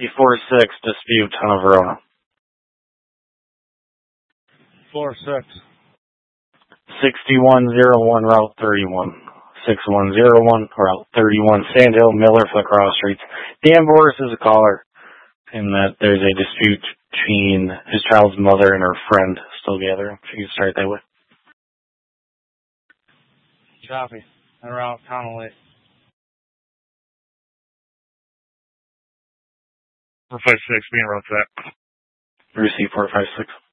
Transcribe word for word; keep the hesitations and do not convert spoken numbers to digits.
four six, dispute on a Verona. four six. sixty-one oh one, Route thirty-one. sixty-one oh one, Route thirty-one, Sandhill, Miller, Lacrosse Streets. Dan Boris is a caller, and that there's a dispute between his child's mother and her friend still together. If you can start that way. Copy. And Route Connolly. four five six, being route that. Receive four five six.